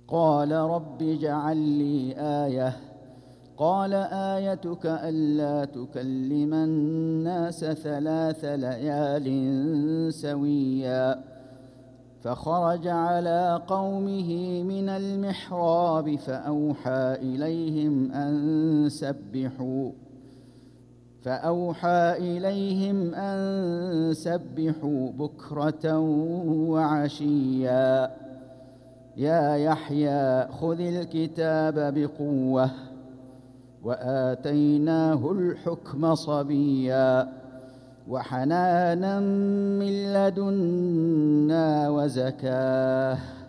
قال رب اجعل لي آية قال آيتك ألا تكلم الناس 3 ليال سويا فخرج على قومه من المحراب فأوحى إليهم أن سبحوا بكرة وعشيا يا يحيى خذ الكتاب بقوة وآتيناه الحكم صبيا وحنانا من لدنا وزكاة